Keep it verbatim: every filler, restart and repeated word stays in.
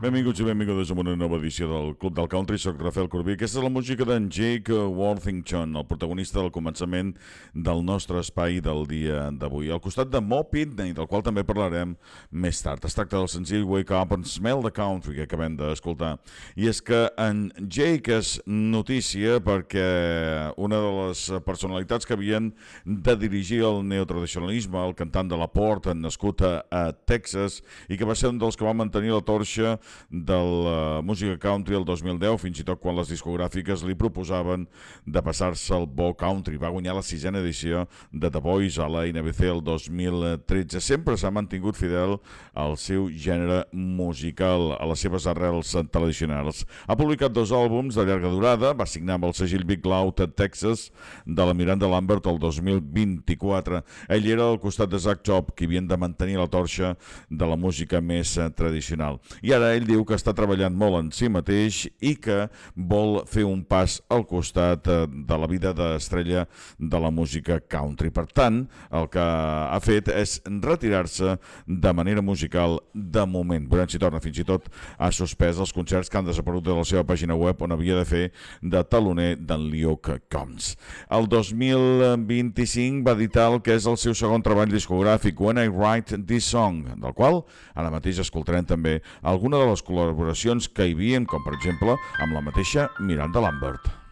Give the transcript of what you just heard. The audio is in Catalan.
Benvinguts i benvingudes a una nova edició del Club del Country. Soc Rafael Corbí. Aquesta és la música d'en Jake Worthington, el protagonista del començament del nostre espai del dia d'avui. Al costat de Mo Pitney, del qual també parlarem més tard. Es tracta del senzill Wake Up and Smell the Country, que acabem d'escoltar. I és que en Jake és notícia perquè una de les personalitats que havien de dirigir el neotradicionalisme, el cantant de la Port, nascut a Texas, i que va ser un dels que va mantenir la torxa de la música country el dos mil deu, fins i tot quan les discogràfiques li proposaven de passar-se al bo country. Va guanyar la sisena edició de The Voice a la N B C el dos mil tretze. Sempre s'ha mantingut fidel al seu gènere musical, a les seves arrels tradicionals. Ha publicat dos àlbums de llarga durada, va signar amb el segell Big Loud a Texas de la Miranda Lambert el dos mil vint-i-quatre. Ell era al costat de Zach Job, qui havien de mantenir la torxa de la música més tradicional. I ara ell diu que està treballant molt en si mateix i que vol fer un pas al costat de la vida d'estrella de la música country. Per tant, el que ha fet és retirar-se de manera musical de moment. Veurem si torna. Fins i tot ha suspès els concerts que han desaparegut de la seva pàgina web on havia de fer de taloner d'en Luke Combs. El dos mil vint-i-cinc va editar el que és el seu segon treball discogràfic, When I Write This Song, del qual ara mateix escoltarem també alguna de les col·laboracions que hi havia, com per exemple amb la mateixa Miranda Lambert.